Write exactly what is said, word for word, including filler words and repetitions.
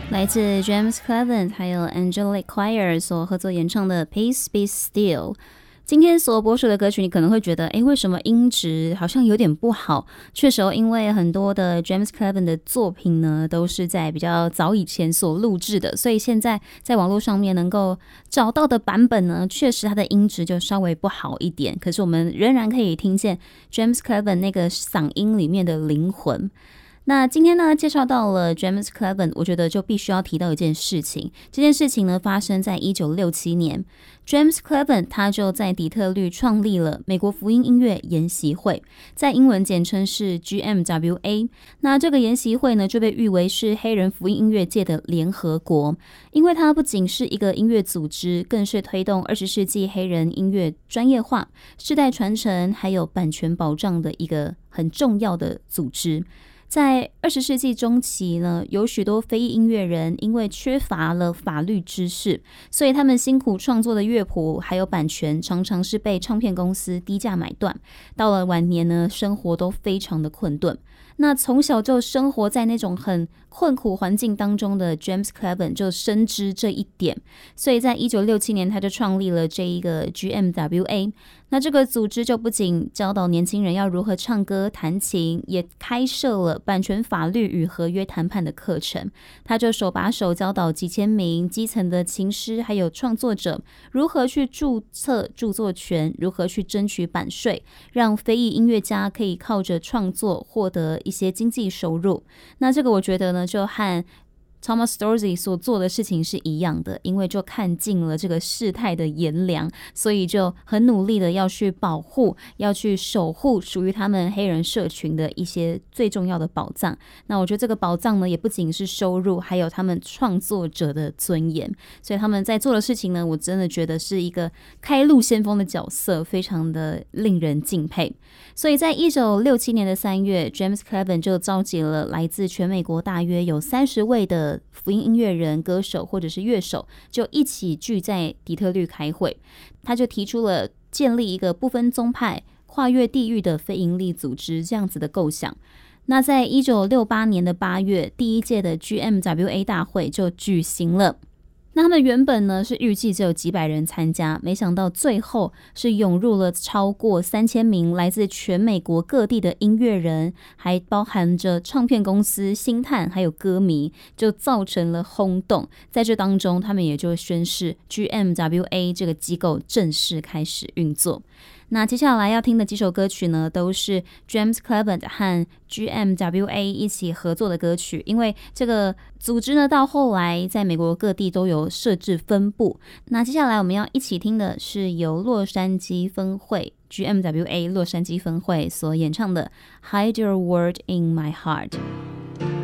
来自 James Cleveland 还有 Angelique Choir 所合作演唱的 Peace Be Still。今天所播出的歌曲，你可能会觉得，诶，为什么音质好像有点不好？确实，因为很多的 James Cleveland 的作品呢，都是在比较早以前所录制的，所以现在在网络上面能够找到的版本呢，确实它的音质就稍微不好一点。可是我们仍然可以听见 James Cleveland 那个嗓音里面的灵魂。那今天呢，介绍到了 James Cleveland， 我觉得就必须要提到一件事情。这件事情呢，发生在一九六七年 ，James Cleveland 他就在底特律创立了美国福音音乐研习会，在英文简称是 G M W A。那这个研习会呢，就被誉为是黑人福音音乐界的联合国，因为它不仅是一个音乐组织，更是推动二十世纪黑人音乐专业化、世代传承还有版权保障的一个很重要的组织。在二十世纪中期呢，有许多非裔音乐人因为缺乏了法律知识，所以他们辛苦创作的乐谱还有版权常常是被唱片公司低价买断。到了晚年呢，生活都非常的困顿。那从小就生活在那种很困苦环境当中的 James Cleveland 就深知这一点，所以在一九六七年他就创立了这一个 G M W A。 那这个组织就不仅教导年轻人要如何唱歌弹琴，也开设了版权法律与合约谈判的课程。他就手把手教导几千名基层的琴师还有创作者如何去注册著作权，如何去争取版税，让非裔音乐家可以靠着创作获得一些经济收入。那这个我觉得呢，就和Thomas Dorsey 所做的事情是一样的，因为就看尽了这个事态的炎凉，所以就很努力的要去保护，要去守护属于他们黑人社群的一些最重要的宝藏。那我觉得这个宝藏呢，也不仅是收入，还有他们创作者的尊严。所以他们在做的事情呢，我真的觉得是一个开路先锋的角色，非常的令人敬佩。所以在一九六七年的三月 James Cleveland 就召集了来自全美国大约有三十位的福音音乐人、歌手或者是乐手，就一起聚在底特律开会。他就提出了建立一个不分宗派、跨越地域的非营利组织这样子的构想。那在一九六八年的八月，第一届的 G M W A 大会就举行了。那他们原本呢是预计只有几百人参加，没想到最后是涌入了超过三千名来自全美国各地的音乐人，还包含着唱片公司、星探还有歌迷，就造成了轰动。在这当中，他们也就宣示 G M W A 这个机构正式开始运作。那接下来要听的几首歌曲呢，都是 James Cleveland 和 G M W A 一起合作的歌曲，因为这个组织呢到后来在美国各地都有设置分部。那接下来我们要一起听的是由洛杉矶分会 G M W A 洛杉矶分会所演唱的 Hide Your Word in My Heart。